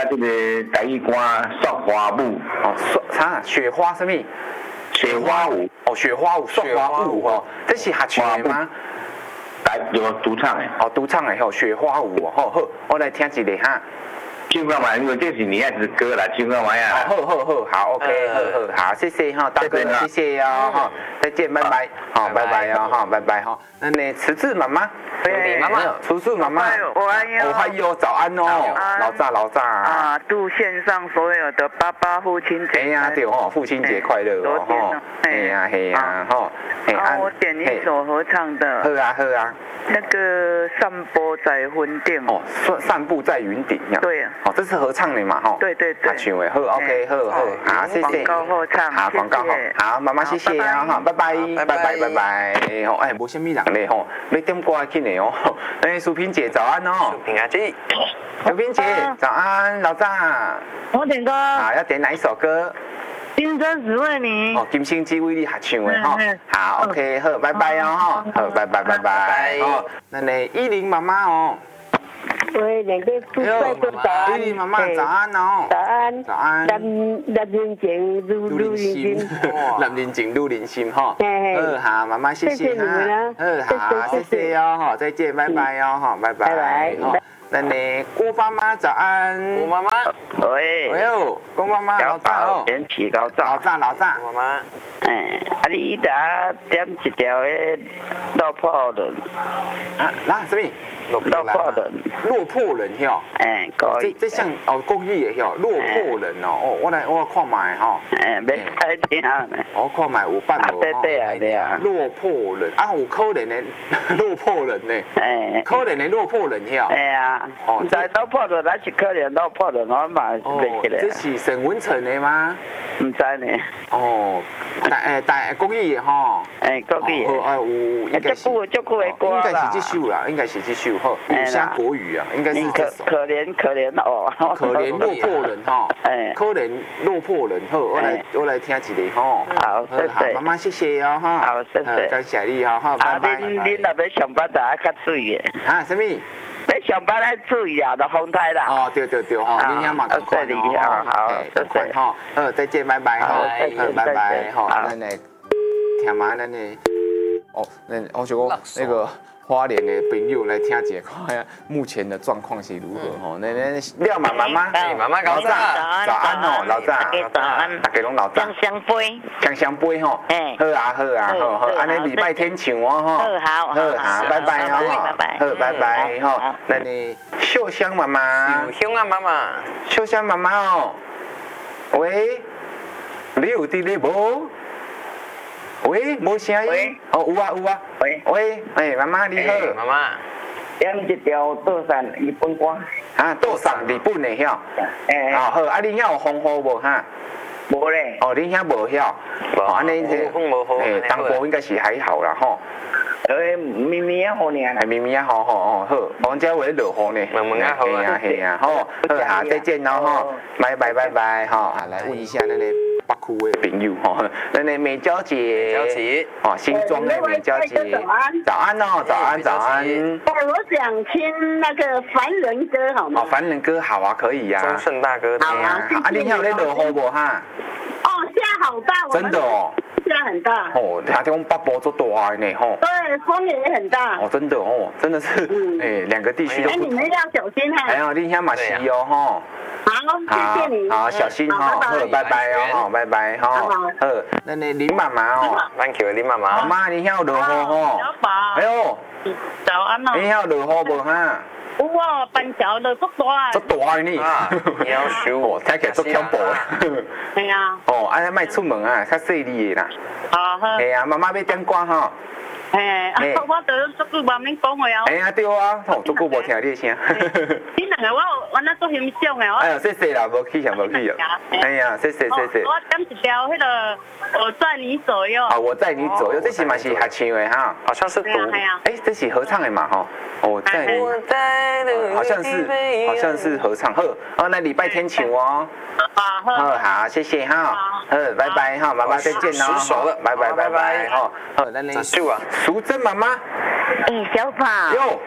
这个台语歌《雪花舞》 哦，啥？雪花什么？ 雪花舞哦，雪花舞，雪花舞哦，这是合唱的吗？ 有独唱的。 哦，独唱的吼，雪花舞哦，好，我来听一个哈。 唱看嘛，因为这是你爱的歌啦，唱看嘛呀。 好 ，OK，好，谢谢哈，大哥，谢谢哦，哈，再见，拜拜，好，拜拜哦，哈，拜拜哈。那呢，慈智妈妈， 对， 妈妈，叔叔妈妈， 我还有早安哦，老炸啊，祝线上所有的爸爸父亲节， 哎呀，对哦，父亲节快乐哦，哈，嘿呀，哈， 我点一首合唱的， 好啊， 那个散步在云顶， 哦，散步在云顶， 对啊， 哦，这是合唱的嘛，哈， 对， 唱的，好 ，OK，好，谢谢， 广告合唱， 好，广告好，妈妈谢谢啊，哈，拜拜，好，哎，无什么人咧吼，要点歌去呢哦，哎，淑萍姐早安哦，淑萍姐早安，老大， 我点歌， 啊，要点哪一首歌？ 今生只为你。 哦，金星之为你合唱的哈，好 ，OK， 好，拜拜哦，哈，好，拜拜，哦，那呢，10妈妈哦。 喂，两个祝帅哥早安。 妈妈早安哦。 早安。立人情如人心。 立人情如人心哈。好，妈妈谢谢哈。好，谢谢哦，哈，再见，拜拜哦，哈，拜拜。那呢，郭妈妈早安。郭妈妈。 喂。 哎呦，郭妈妈老早哦。 天气高早。 老早。 妈妈。你打点一条的落魄人。 啊，那什么？ 落魄人吼，这像哦国语的吼，落魄人哦，我看卖吼， 别太听呢， 我看卖有办无吼，落魄人啊，有可怜的落魄人呢，可怜的落魄人吼， 哎呀，哦，在落魄人还是可怜落魄人，我嘛袂起来。 这是沈文成的吗？ 唔知呢。 哦，但国语的吼， 国语的， 有应该是， 足久的歌啦， 应该是这首吼，有啥国语啊？应该是这首。 可怜哦， 可怜落魄人吼，可怜落魄人好，我来听一个吼。 好， 妈妈谢谢哦哈。 好，谢谢。 感谢你哈，拜拜。 恁若要上班就要较注意的。 啊，什么？ 要上班要注意啊，就风台啦。 哦，对吼，你遐嘛快哦。 好， 快哈，再见，拜拜哈，拜拜哈，咱来听嘛，咱的哦，我想讲那个。花莲的朋友来听一下，看下目前的状况是如何吼？那廖妈妈，妈妈早安哦，老早， 早安， 大家拢老早。香杯吼，好，安尼礼拜天唱哦吼， 好， 拜拜哦，拜拜吼，那你秀香妈妈，秀香妈妈哦，喂，你有伫咧无？喂，无声音。哦，有啊。喂，妈妈你好。妈妈。 点一条倒上日本歌。 啊，倒上日本的晓。好，你遐有风雨无哈？ 无咧。 哦，你遐无晓。安尼东部应该是还好啦吼。 咪咪啊好呢。 咪咪啊好，好，我们家会落雨呢。慢慢好啊，好，再见哦吼，拜拜哈，来问一下那个。北区的朋友吼，那美娇姐，哦，新庄的美娇姐，早安哦，早安。 我想听那个凡人歌好吗？ 哦，凡人歌好啊，可以呀。 钟顺大哥， 好啊。 你有在落雨无哈？ 哦，下好大， 真的哦。 下很大。 哦，夏天北部做大的呢吼。 对，风也很大。 哦，真的是，两个地区都不同。 你们要小心哈。 哎呀，你遐嘛是哦吼。 好，谢谢你。 好，小心哈，拜拜哦，拜拜哈。那林妈妈哦，thank you，林妈妈。妈妈，你遐有落雨吼？哎呦， 早安哦。 你遐有落雨无哈？ 有哦，板桥落足大。 足大呢？夭寿哦，听起来足恐怖的。 系啊。 哦，安尼莫出门啊，较细腻的啦。好。系啊，妈妈要点歌吼。 我都足久无免讲话啊。 哎呀，对啊，足久无听你的声。 你两个我那做欣赏的。 哎呀，谢谢啦，无去啊。哎呀，谢谢。 我点一条迄个我在你左右。 我在你左右，这是嘛是合唱的哈，好像是这是合唱的嘛吼。我在你，好像是合唱。好，那礼拜天请哦。好，谢谢哈。拜拜哈，妈妈再见哦。拜拜哈。那淑珍妈妈。 小宝。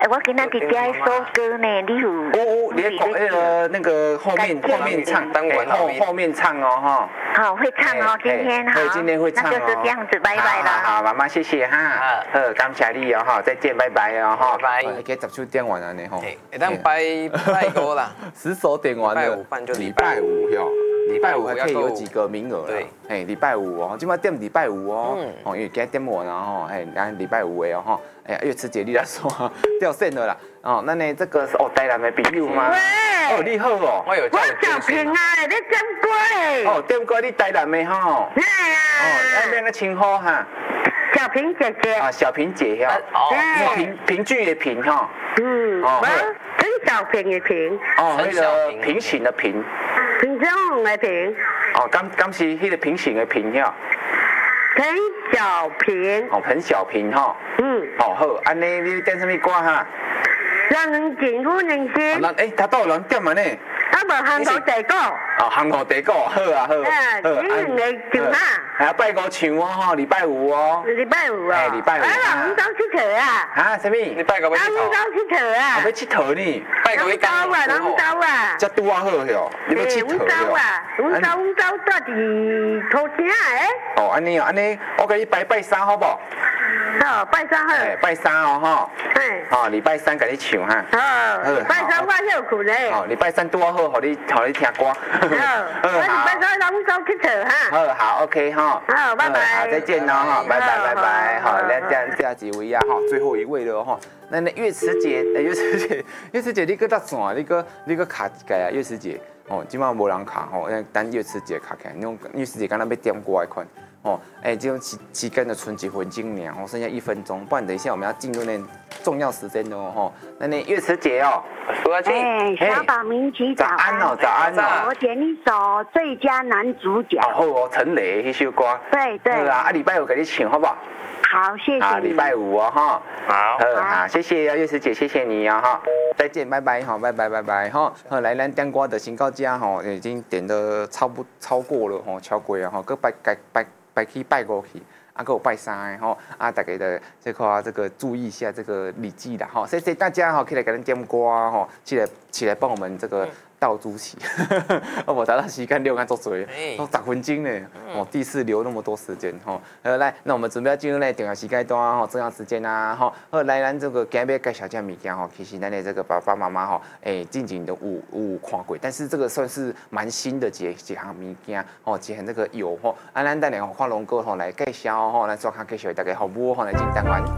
我今仔日在一首歌呢，你有？ 你那个后面唱，后面唱哦哈。 好，会唱哦，今天好。 对，今天会唱哦。 那就是这样子，拜拜了。 好，妈妈谢谢哈。感谢你哦哈，再见，拜拜哦哈。 拜。 你可以10首点完了呢吼。 当拜歌啦 ，10首点完了。礼拜五哟。礼拜五还可以有几个名额对，哎，礼拜五哦，今晚点礼拜五哦，哦，因为今天点完了吼，哎，咱礼拜五的哦吼，哎呀，月池姐你来说掉线了啦，哦，那呢这个是台南的朋友吗？ 喂， 哦，你好哦， 我小平啊，你点歌嘞？ 哦，点歌你台南的吼？ 对啊。 哦，那边个称呼哈？ 小平姐姐。啊， 小平姐哈。哦，平剧的平哈。 嗯。哦。陈小平的平。 哦，那个平行的平。 平常的平。 哦，刚是迄个平行的平呀。 陈小平。 哦，彭小平哈。嗯。哦好，安尼你点什么歌哈？让人近乎人心。他到人点嘛呢？ 啊，无韩国地歌。 哦，韩国地歌，好啊好。 你两个唱哈？ 还要拜五唱哦吼，礼拜五哦。 礼拜五啊。 礼拜五。 啊，我走佚佗啊。 啊，什么？你拜五要佚佗？ 我走佚佗啊。 要佚佗呢？ 拜五要走啊，咱走啊。 这拄啊好哟，你要佚佗哟。我走住伫土城诶。 哦，安尼哦，安尼，我给你拜三好不？ 好，拜三好。 拜三哦吼。 哎。 哦，礼拜三给你唱哈。 好。拜三我休困嘞。 哦，礼拜三拄啊好，互你听歌。好。 我礼拜三咱走佚佗哈。 好 ，OK 哈。 好，拜拜。 好，再见哦哈，拜拜。好，来这样几位啊哈，最后一位了哈。那月池姐，月池姐，你搁搭线，你搁卡一个啊，月池姐。哦，今晚无人卡吼，等月池姐卡起来，那种月池姐刚刚要点歌的款。哦，哎，这种时间的存几分钟呢，哦，剩下1分钟，不然等一下我们要进入那重要时间哦，吼。那月池姐哦， 小宝明奇早安哦，早安哦。 我点一首最佳男主角。 好哦，陈雷那首歌。 对。 啊，礼拜五给你请好不好？ 好，谢谢。 礼拜五哦，哈。 好， 谢谢月池姐，谢谢你啊，哈。再见，拜拜，哈，拜拜，哈。来，咱点歌的先到这哈，已经点的超过了哈，超过啊，哈，搁拜去拜过去，啊，还有拜三吼，啊，大家的这个注意一下这个礼记啦，哈，谢谢大家哈，可以来给咱点歌哈，起来帮我们这个倒主席，我查到时间留看做嘴，都10分钟呢，哦，第4留那么多时间哈，来，那我们准备要进入那重要时间段哈，重要时间啊，哈，来咱这个今日介绍这物件哈，其实咱的这个爸爸妈妈哈，近几年都有看过，但是这个算是蛮新的几项物件哦，几项这个有吼，啊，咱等下看龙哥吼来介绍吼，来做下介绍大家服务吼来进单元。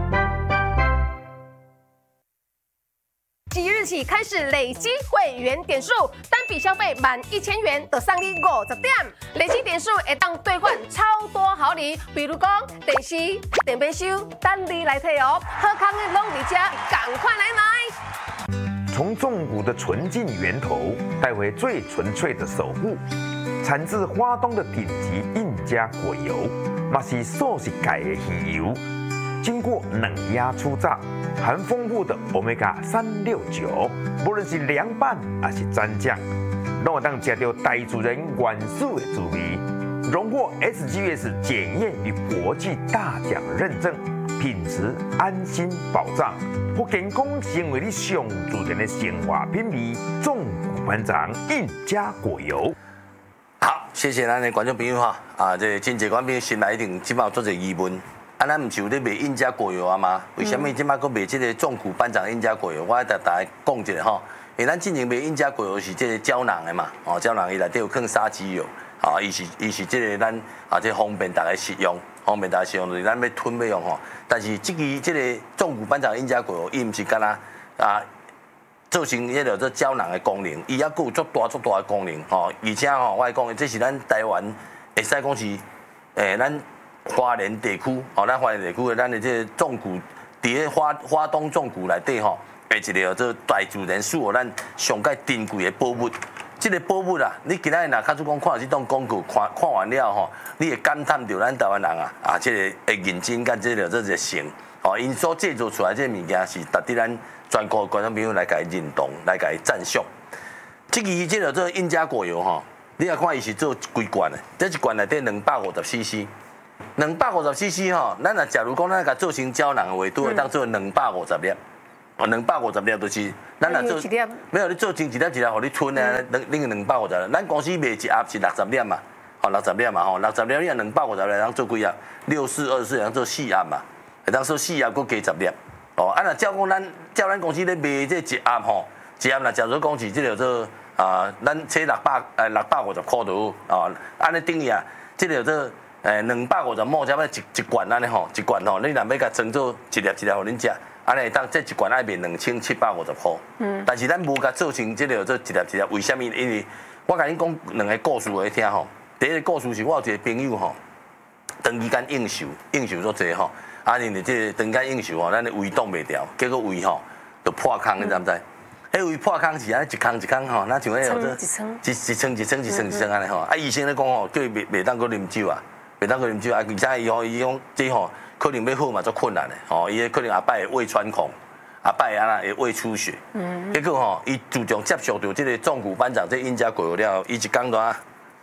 即日起开始累积会员点数，单笔消费满1000元就送你50点，累积点数会当兑换超多好礼，比如讲电视、电冰箱，等你来摕哦。好康的拢伫这，赶快来买！ 从纵谷的纯净源头带回最纯粹的守护，产自花东的顶级印加果油，嘛是素食界的鱼油。经过冷压初榨，含丰富的 Omega-369，不论是凉拌还是蘸酱，都会当吃到大自然原始的滋味。荣获 SGS 检验与国际大奖认证，品质安心保障，或健康成为你上自然的生活品味。纵谷班长印加果油。 好，谢谢咱的观众朋友哈，这真济观众朋友新来一定即马做者疑问。咱唔是有咧卖印加果油啊吗？为什么即马搁卖这个纵谷班长印加果油？我来甲大家讲一下吼，因为咱进前卖印加果油是这个胶囊的嘛，哦，胶囊伊内底有放沙棘油，啊，伊是这个咱这方便大家食用，就是咱要吞要用吼。但是这个纵谷班长印加果油，伊唔是干造成迄个做胶囊的功能，伊还佫有足大的功能吼，而且吼，我来讲，这是咱台湾会使讲是咱。花莲地区，咱花莲地区的咱的这个纵谷，伫咧花东纵谷内底吼，一个做大自然属咱上界珍贵的宝物。这个宝物啊，你今仔日若假如讲看这档广告，看完了吼，你会感叹到咱台湾人这个会认真甲这个热诚，因所制作出来这个物件是值得咱全国观众朋友来甲伊认同，来甲伊赞赏。这个做印加果油吼，你来看伊是做几罐的，这一罐内底250cc。250cc 吼，咱若假如讲咱甲做成胶囊的话，都会当做250粒。 250粒就是，咱若做没有你做精一粒，互你存啊，恁250粒。咱公司卖一盒是60粒嘛，吼60粒嘛吼，60粒你若250粒，当做几盒？6424当做4盒嘛，会当说4盒佮加10粒。哦，若照讲咱公司咧卖这一盒吼，一盒若假如讲是这个做咱切650块就好，哦，安尼等于啊，这个做250毛，差不多一罐安尼吼，一罐吼，你若要甲装做一粒互恁食。安尼当这一罐爱卖2750块，但是咱无甲做成这个做一粒，为虾米？因为我甲恁讲2个故事给听吼。第一个故事是我有一个朋友吼，长期间应酬足济吼，因为这长期间应酬吼，咱的胃挡袂牢，结果胃吼就破空，你知毋知？迄胃破空是安尼一空吼，那像迄个一层安尼吼。医生咧讲吼，叫伊袂当搁啉酒啊，而且伊讲这吼。可能要好嘛，足困难的吼，伊可能下摆会胃穿孔，下摆安那会胃出血。结果吼，伊自从接受到这个纵谷班长这印加过了，伊一讲话，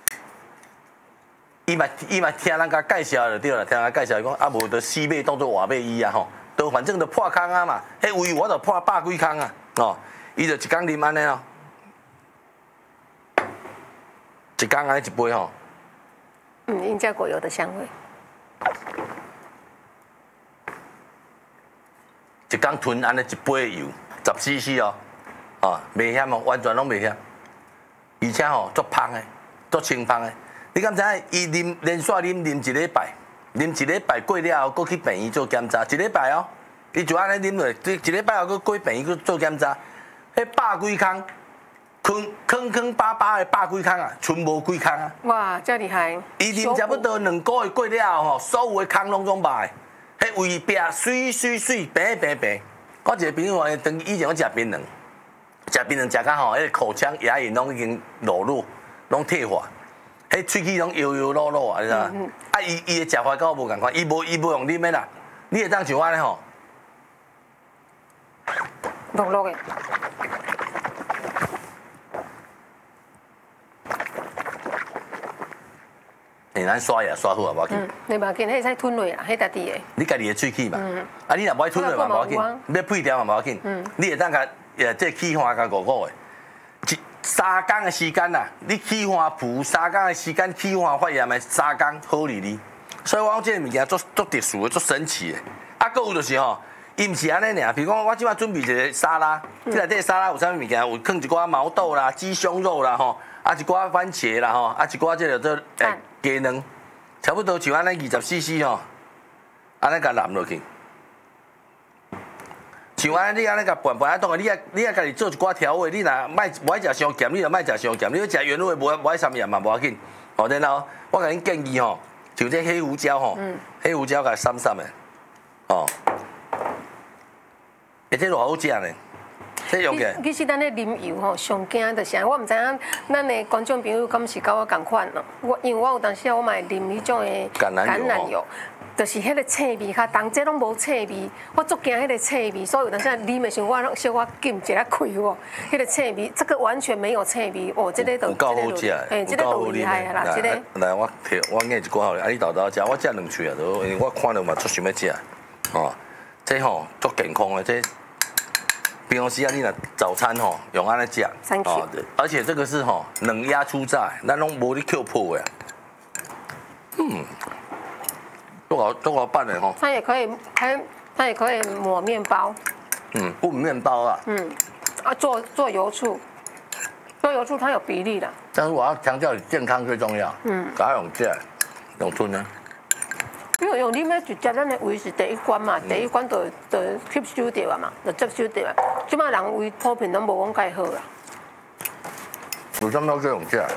伊嘛听人家介绍就对了，听人家介绍伊讲无就西贝当做外贝医啊吼，都反正就破空啊嘛，迄胃我就破100几空啊，哦，伊就一工啉安尼哦，一工安尼一杯吼。 印加果油的香味。 一工吞安尼一杯油，10cc 哦，袂险哦，完全拢袂险，而且吼足芳的，足清芳的。你敢知影？伊连续啉1礼拜，啉1礼拜过了后，搁去病院做检查，1礼拜哦，伊就安尼啉落，1礼拜后搁过病院去做检查，迄100几空，坑巴巴的100几空啊，剩无几空啊。 哇，真厉害！ 伊啉差不多2个月过了后吼，所有的空拢总歹。迄胃壁水，平。我一个朋友话，以前我食槟榔食到吼，迄个口腔牙龈拢已经裸，拢退化，迄喙齿拢摇落啊，你知影？啊，伊的食法跟我无共款，伊无用啉的啦，你会当像我安尼吼， 落的。 咱刷牙刷好啊，无要紧。 你无要紧，迄使吞落啦，迄家己的。 你家己的喙齿嘛，啊，你若无爱吞落嘛，无要紧。要配掉嘛，无要紧。你会当甲这起花甲5个，3工的时间啦，你起花补3工的时间，起花发炎的3工好哩。所以我讲这个物件足特殊的，足神奇的。啊，搁有就是吼，伊毋是安尼尔，比如讲我即摆准备一个沙拉，这内底沙拉有啥物件？有放一寡毛豆啦、鸡胸肉啦吼，啊一寡番茄啦吼，啊一寡这个做鸡卵，差不多像安尼20cc 吼，安尼甲淋落去。像安尼你安尼甲拌啊，当然你家己做一寡调味，你若无爱食伤咸，你就莫食伤咸，你要食原味无爱啥盐嘛，无要紧。哦，然后我甲恁建议吼，像这黑胡椒吼，黑胡椒甲散的，哦，这偌好食呢。 其实咱咧啉油吼，上惊就是我毋知影咱的观众朋友敢是甲我共款咯。因为我有当时我嘛会啉迄种的橄榄油，就是迄个刺味较重，这拢无刺味，我足惊迄个刺味，所以有当时啉的时候我小可禁一下开哦，迄个刺味，这个完全没有刺味哦，这个都有够好食， 这个都厉害啦，这个。 来，我硬一个好，啊你豆食，我食2喙啊，都因为我看到嘛足想要食，哦，这吼足健康的这。平常时啊，你若早餐吼用安尼食， 哦， 而且这个是吼冷压初榨，咱拢无咧扣破的，多好拌的吼。 它也可以抹面包， 混面包啊， 做油醋，做油醋它有比例的。 但是我要强调，健康最重要，赶快用这用吞呢。 因为用你要直接咱的胃是第一关嘛，第一关就吸收掉啊嘛，就接收掉啊。即摆人胃普遍拢无讲介好啦。 有啥物叫用这？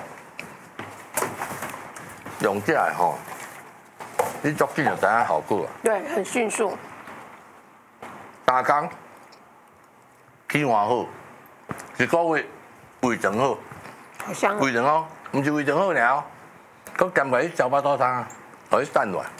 用这吼，你足紧就知影效果啊。 对，很迅速。 3工起化好，1个月胃肠好， 好香。 胃肠哦，唔是胃肠好了，佮兼过去消化道汤啊，互伊散落。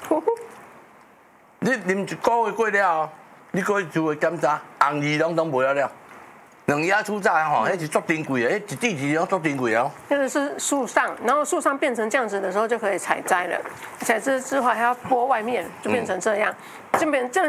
你啉1个月过了，你过去做个检查，红字拢无了。冷压初榨吼，迄是足珍贵的，迄一滴滴拢足珍贵哦。 这个是树上，然后树上变成这样子的时候就可以采摘了。采摘之后还要剥外面，就变成这样。这边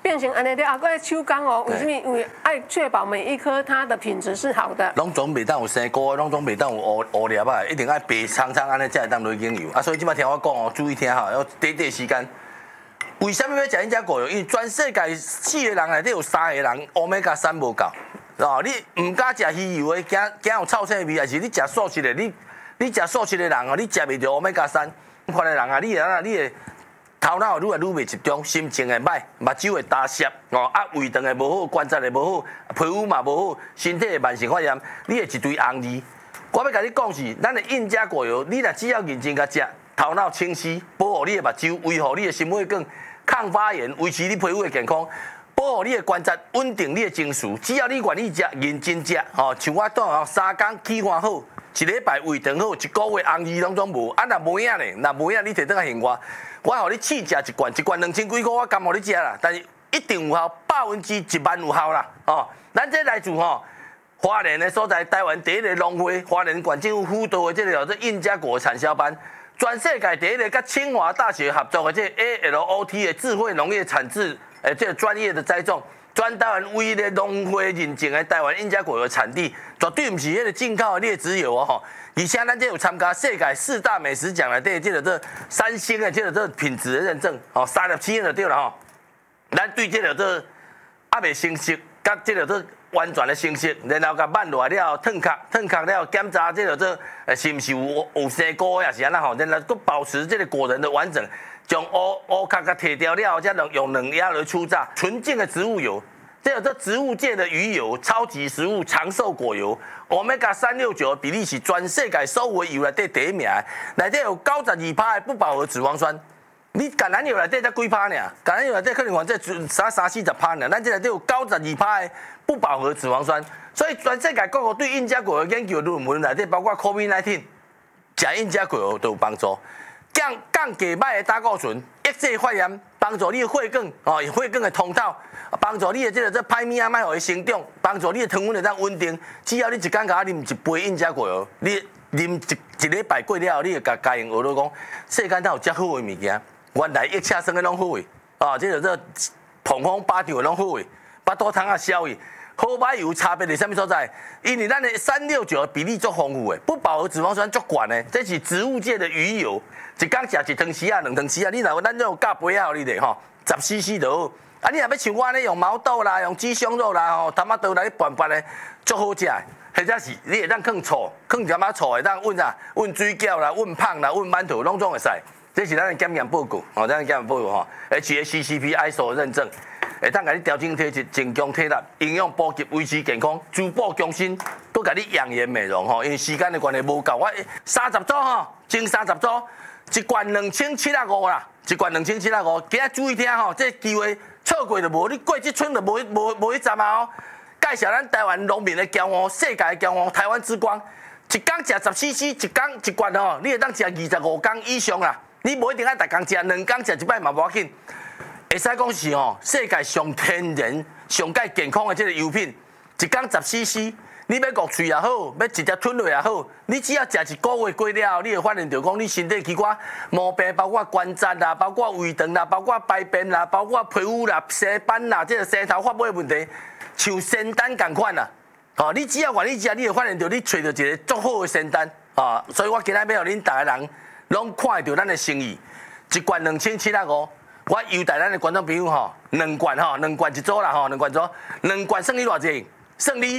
变成安尼的，啊，个手工哦，为什么？因为爱确保每一颗它的品质是好的。 拢总袂当有生菇，拢总袂当有乌粒啊，一定爱白苍苍安尼才会当落精油。啊，所以即摆听我讲哦，注意听哈，要短时间。为什么要食因只果油？因为全世界4个人内底有3个人Omega 3无够。哦，你唔敢食鱼油的，惊有臭腥味，还是你食素食的？你食素食的人哦，你食袂着Omega 3。款的人啊，你的头脑愈来愈袂集中，心情会歹，目睭会打涩，哦，啊胃肠会无好，关节会无好，皮肤嘛无好，身体会慢性发炎，你会一堆红字。我要甲你讲是，咱的印加果油，你若只要认真甲食，头脑清晰，保护你的目睭，维护你的心血管，抗发炎，维持你皮肤的健康，保护你的关节，稳定你的情绪。只要你愿意食，认真食，哦，像我当哦3工起饭好。一礼拜胃肠好，1个月红字拢总无。啊，若无影咧，若无影你摕倒来还我互你试食一罐2000几块，我甘互你食啦。但是一定有效，100%有效啦。哦，咱这来自吼花莲的所在，台湾第一个农会，花莲县政府辅导的这个叫做印加果产销班，全世界第一个甲清华大学合作的这 ALOT 的智慧农业产制，这个专业的栽种。全台湾唯一的农会认证的台湾印加果油产地，绝对唔是迄个进口的劣质油哦吼。而且咱这有参加世界4大美食奖的这个这3星的这个品质的认证，哦，37个就对了吼。咱对这个这还未成熟，甲这个这完全的成熟，然后甲慢落来了，烫壳了，检查这个这是唔是有生菇也是安那吼，然后佮保持这个果仁的完整。将乌壳甲摕掉了，再用冷压来初榨，纯净的植物油。这植物界的鱼油，超级食物长寿果油 ，Omega 369比例是全世界所有油内底第一名，内底有92%的不饱和脂肪酸。你橄榄油内底才几趴呢？橄榄油内底可能讲这30-40%呢，咱这内底有92%的不饱和脂肪酸。所以全世界各国对印加果油研究论文内底，包括 COVID-19， 食印加果油都有帮助。降低歹的胆固醇，抑制发炎，帮助你的血管哦，血管的通透，帮助你的这歹物啊，莫互伊生长，帮助你的糖分会当稳定。只要你一工甲啉一杯印加果油，你啉一礼拜过了后，你就甲家人学到讲，世间哪有遮好的物件？原来腋车生的拢好诶，啊，这膨风巴掌的拢好诶，巴肚汤啊消诶。好歹油差别伫啥物所在？因为咱的369的比例足丰富诶，不饱和脂肪酸足悬诶，这是植物界的鱼油。一工食1汤匙啊，2汤匙啊，你若咱这种加杯啊，你咧吼，10cc 就好。啊，你若要像我安尼用毛豆啦、用鸡胸肉啦、吼头仔豆来拌拌咧，足好食。或者是你会当放醋，放一点仔醋会当温啥？温水饺啦、温胖啦、温馒头，拢总会使。这是咱的检验报告，哦，咱的检验报告吼 ，HACCP ISO 认证。会当甲你调整体质、增强体力、营养补给、维持健康、珠宝更新，都甲你养颜美容吼。因为时间的关系无够，我30组吼，前30组，一罐2750啦，一罐2750。今仔注意听吼，这机会错过就无，你过这村就无迄站啊哦。介绍咱台湾农民的骄傲，世界的骄傲，台湾之光。一工食10cc，一罐吼，你会当食25工以上啦。你无一定爱逐工食，2工食一摆嘛无要紧。会使讲是吼，世界上天然、上介健康的这个油品，一工10cc，你要焗喙也好，要直接吞落也好，你只要食1个月过了后，你会发现到讲你身体其他毛病，包括关节啦，包括胃肠啦，包括排便啦，包括皮肤啦、洗斑啦，这个洗头发尾的问题，像仙丹共款啦。哦，你只要愿意食，你会发现到你找到一个足好的仙丹啊！所以我今仔要互恁大家人拢看得到咱的诚意，一罐2750。我优待咱的观众朋友吼，2罐吼，2罐一组啦吼，2罐组，2罐算你偌济？算你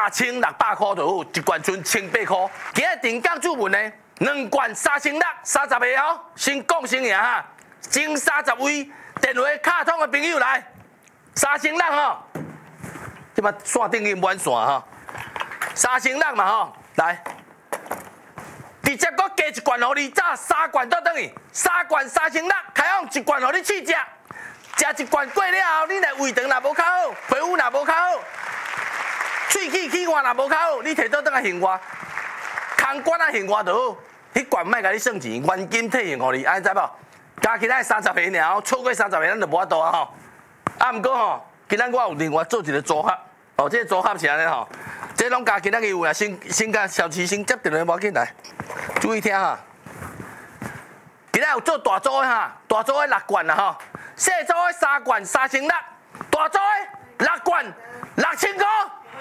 3600块就好，一罐剩18块。今日定岗注文呢，2罐3630个哦，先讲先赢哈，前30位电话卡通的朋友来，36吼，即摆线顶已满线吼，36嘛吼，来。直接搁加一罐互你，早3罐倒转去，3罐3600，开放1罐互你试食，食1罐过了后，你若胃肠若无较好，皮肤若无较好，喙齿气管若无较好，你摕倒转来还我，空罐啊还我就好，迄罐莫甲你算钱，原金退还互你，安知无？加起来30个尔，超过30个咱就无法度啊吼。啊，毋过吼，今仔我有另外做一个组合，哦，这个组合是安尼吼。这拢加今仔日有啦，先甲小齐先接电话，无要紧来，注意听哈。今仔有做大组的哈，大组的6罐啦吼，小组的3罐3600， 大组的6罐6000块。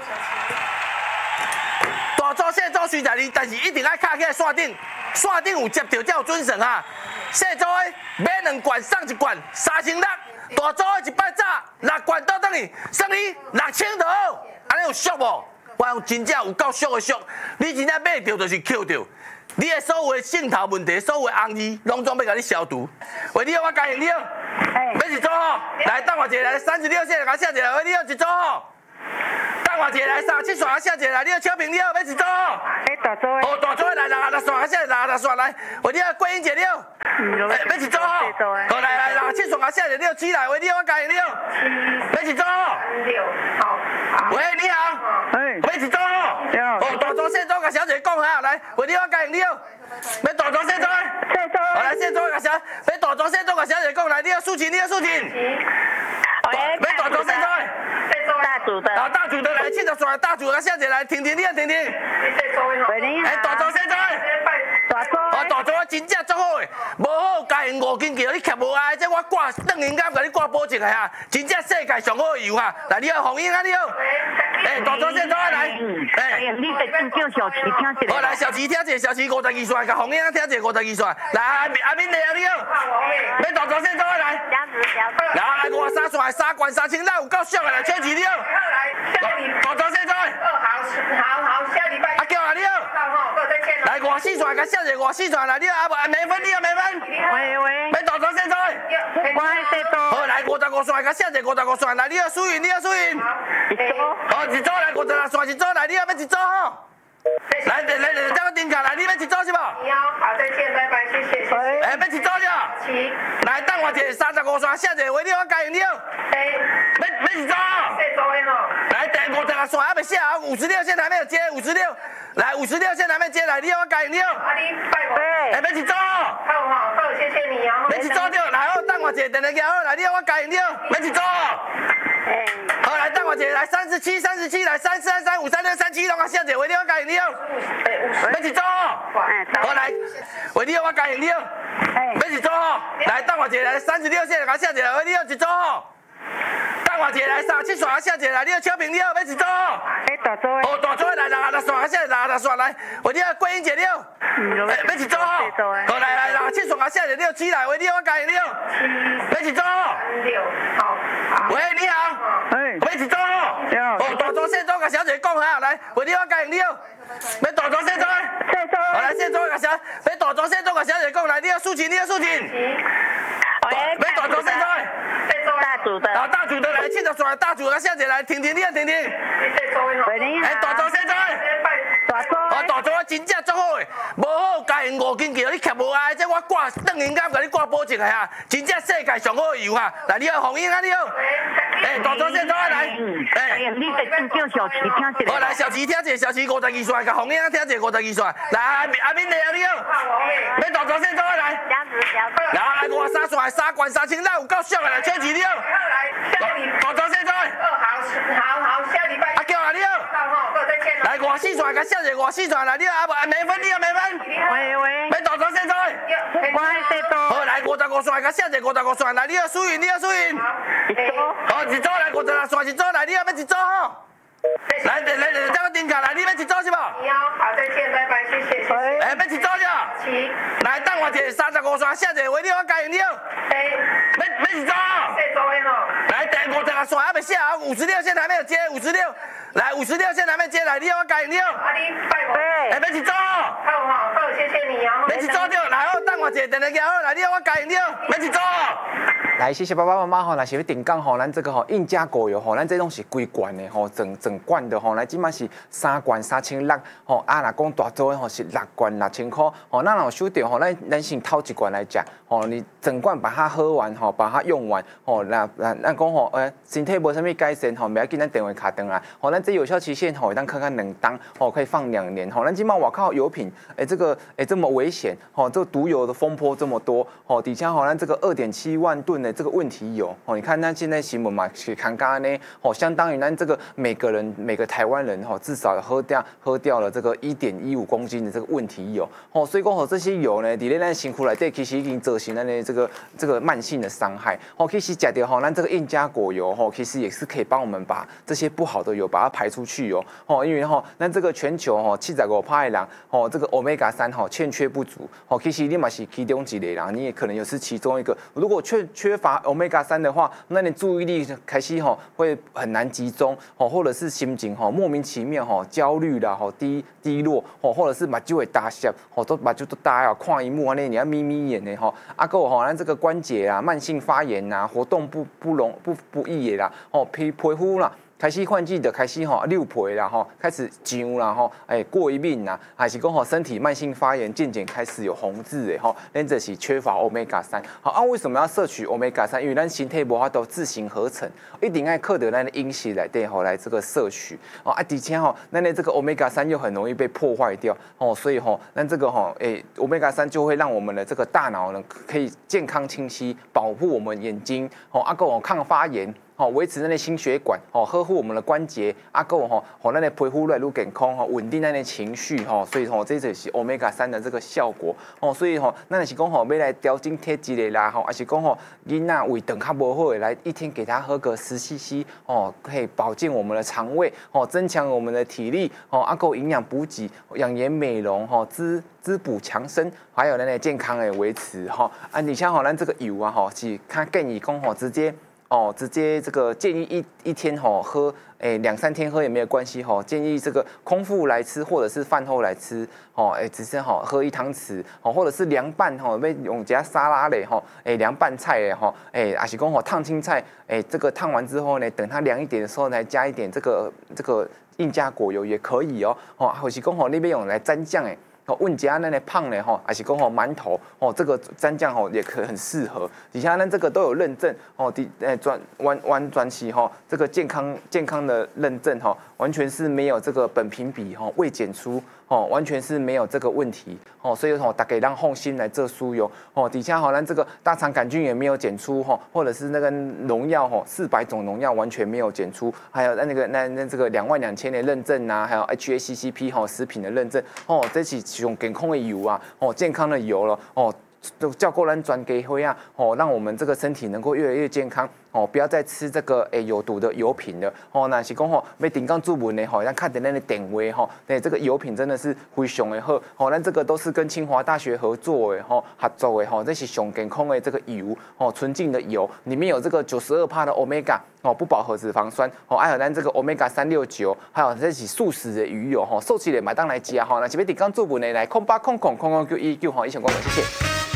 大组小组随在你，但是一定要卡起来线顶，线顶有接到才有准算哈。小组的买2罐送1罐，3600。大组的一摆早6罐倒等于算你6000就好，安尼有俗无？我真正有够俗的俗，你真正买到就是捡到。你的所有的镜头问题，所有的红字，拢总要甲你消除。喂，你好，我介绍你好，要一组吼，来等我一下，来36线甲写一下，喂，你好一组吼。等我一下来37线写一下来，你好超平你好，要一组吼。 大组的。 哦，大组的来60线写60线来，喂，你好桂英姐你好。要一组吼。好来67线甲写一下，你好起来，喂，你好我介绍你好。要一组吼。喂，你好。要一组吼。哦，大组小组甲小姐讲下，来，喂，你好我介绍你好。要大组小组。好来，小组甲小，要大组小组甲小姐讲来，你好苏晴，你好苏晴。要大组小组。 大组的。 啊，大组的来，70线大组的小姐来，婷婷你好，婷婷。哎，大组小组。 大组。 哦，大组真正足好诶，无好加因5斤叫你吸无爱，这我挂邓银甲甲你挂保证诶哈，真正世界上好油哈。来，你好，红英啊，你好。哎，大组小组来。哎， 你得先叫小琪听一下。 好来，小琪听一下，小琪52线，甲红英啊听一下52线。来，阿敏你好，你好。要大组小组来。来53线3罐3600有够俗诶，来小琪你好。大组小组。 好，下礼拜。 阿叫啊，你好。来54线，甲小姐54线来，你好，阿美芬你好，美芬。 喂。 要大组小组。 我喺这度。 好，来55线，甲小姐55线来，你好，苏云，你好，苏云。好，一组来56线，一组来，你好，要一组吼。来，这个顶卡来，你要一组是无？ 好，再见，拜拜，谢谢。 哎，要一组了。来，等我一下35线，小姐，喂，你好，我介绍你好。要一组。来，第56线还没写好，56线还没有接，56。来56线还没接，来，你好，我介绍你好。哎，要一组。 好，谢谢你啊。 要一组对，来好，等我一下，电话机好，来，你好，我介绍你好，要一组。好，来等我一下，来37，来34、35、36、37，拢啊，小姐，喂，你好，介绍你好。要一组。好来，喂，你好，我介绍你好。要一组。来等我一下，来36线，甲小姐，喂，你好，一组。等我一下，来37线，小姐，来，你好，超平，你好，要一组。 大组的。 哦，大组的来60线，小姐60线来，喂，你好，桂英姐，你好。要一组吼。好来67线，小姐，你好起来，喂，你好，我介绍你好。要一组。 好。 喂，你好。要一组吼。哦，大组小组甲小姐讲下，来，喂，你好，我介绍你好。要大组小组。好来，小组甲小，要大组小组甲小姐讲来，你好，苏晴，你好，苏晴。要大组小组。 大组的。 啊，大组的来，70线大组的小姐来，婷婷，你好，婷婷。哎，大组小组。 大组。 哦，大组真正足好诶，无好加因5斤叫你吸无爱，这我挂邓银甲甲你挂保证诶哈，真正世界上好油哈。来，你好，红英啊，你好。哎，大组小组来。哎， 你得先叫小琪听一下。 好来，小琪听一下，小琪52线，甲红英啊听一下52线。来，阿敏你好，你好。要大组小组来。来53线3罐3600有够俗诶，来小琪你好。大组小组。 好，下礼拜。 阿叫啊，你好。 再见。 来54线，甲小姐54线来，你好，阿美芬你好，美芬。要大组小组。 我喺这度。 好来55线，甲小姐55线来，你好，苏云，你好，苏云。好，一组来56线，一组来，你好，要一组吼。来，这个顶卡来，你要一组是无？ 好，再见，拜拜，谢谢。 哎，要一组了。来，等我一下35线，小姐，喂，你好，我介绍你好。要一组。来，第56线还没写好，56线还没有接，56。来56线还没接，来，你好，我介绍你好。哎，要一组。 好，谢谢你啊。 要一组对，来好，等我一下，电话机好，来，你好，我介绍你好，要一组。 来，谢谢爸爸妈妈吼，那是要定岗吼，咱这个吼印加果油吼，咱这种是规罐的吼，整罐的吼，来即马是3罐3600吼，啊，若讲大组的吼是6罐6000块吼，咱若收到吼，咱先掏一罐来食吼，你整罐把它喝完吼，把它用完吼，咱讲吼，身体无啥物改善吼，袂要紧，咱电话卡转来吼，咱这有效期限吼，咱看看2档吼，可以放2年吼，咱即马外口油品这个这么危险吼，这个毒油的风波这么多，哦，底下好像这个2.7万吨的这个问题油，哦，你看那现在新闻嘛，去看刚呢，哦，相当于咱这个每个台湾人哈，至少喝掉了这个1.15公斤的这个问题油，哦，所以讲吼这些油呢，伫咱身躯内底其实已经造成咱的这个慢性的伤害，哦，其实食掉吼，咱这个印加果油吼，其实也是可以帮我们把这些不好的油把它排出去哦，哦，因为吼，咱这个全球吼75%的人，哦，这个 Omega-3吼欠缺不足，哦，其实你嘛是其中一个人，你也可能也是其中一个。如果缺乏 Omega-3的话，那你注意力开始吼会很难集中，哦，或者是心情吼莫名其妙吼焦虑啦，吼低落，哦，或者是目睭会大涩，哦，都目睭都大啊，看荧幕安尼你要眯眯眼的吼，啊，还有吼咱这个关节啊慢性发炎呐，活动不易的啦，哦，皮肤啦。开始换季的开始吼溜皮啦吼，开始痒啦吼，过敏啦，还是讲吼身体慢性发炎渐渐开始有红痣的吼，咱这是缺乏 Omega-3。好啊，为什么要摄取 Omega-3？因为咱身体无法度自行合成，一定要靠着咱的饮食来对吼来这个摄取哦啊，而且吼咱的这个 Omega-3又很容易被破坏掉哦，所以吼咱这个吼Omega-3就会让我们的这个大脑呢可以健康清晰，保护我们眼睛哦，啊个抗发炎。哦，维持咱的心血管，哦，呵护我们的关节，啊，够吼，吼，咱的皮肤越来越健康，吼，稳定咱的情绪，吼，所以吼，这就是 Omega-3的这个效果，哦，所以吼，咱是讲吼，要来调整体质的啦，吼，还是讲吼，囡仔胃肠较无好的，来一天给他喝个10cc，哦，可以保健我们的肠胃，哦，增强我们的体力，哦，啊，够营养补给、养颜美容，吼，滋补强身，还有咱的健康的维持，吼，啊，你像吼，咱这个油啊，吼，是较建议讲吼，直接这个建议一天吼喝2-3天喝也没有关系吼，建议这个空腹来吃或者是饭后来吃吼，只是吼喝1汤匙吼，或者是凉拌吼，要用加沙拉嘞吼，凉拌菜嘞吼，还是讲吼烫青菜，这个烫完之后呢，等它凉一点的时候来加一点这个印加果油也可以哦，或是讲吼你要用来沾酱哦，问家那胖的吼，还是讲吼馒头哦，这个蘸酱吼也很适合。底下呢这个都有认证哦，转起吼，这个健康的认证吼，完全是没有这个苯评比吼，未检出哦，完全是没有这个问题哦，所以吼大家让放心来做输油哦。底下吼咱这个大肠杆菌也没有检出吼，或者是那个农药吼，400种农药完全没有检出，还有那这个22000的认证啊，还有 HACCP 吼食品的认证哦，这是用健康的油啊，哦，健康的油了哦，都叫过咱转给会啊，哦，让我们这个身体能够越来越健康哦，不要再吃这个有毒的油品了哦。那是讲吼，要顶缸注文的吼，咱看点咱的点位吼，这个油品真的是非常的好哦。咱这个都是跟清华大学合作的吼，合作的吼，这是上健康的这个油哦，纯净的油，里面有这个92%的 Omega 哦，不饱和脂肪酸哦，还有咱这个 Omega-369，还有这是素食的鱼油吼，收起来买当来吃吼，那这边顶缸注文的来08009919吼，以上讲谢谢。